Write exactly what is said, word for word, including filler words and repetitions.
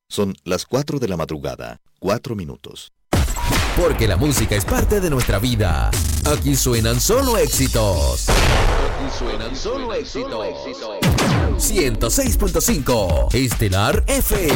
Son las cuatro de la madrugada, cuatro minutos. Porque la música es parte de nuestra vida. Aquí suenan solo éxitos. Aquí suenan solo éxitos. ciento seis punto cinco Estelar F M.